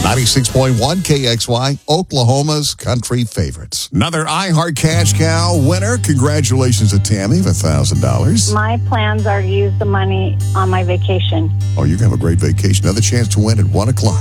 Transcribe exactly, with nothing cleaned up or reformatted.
ninety-six point one K X Y, Oklahoma's country favorites. Another iHeart Cash Cow winner. Congratulations to Tammy for one thousand dollars. My plans are to use the money on my vacation. Oh, you're going to have a great vacation. Another chance to win at one o'clock.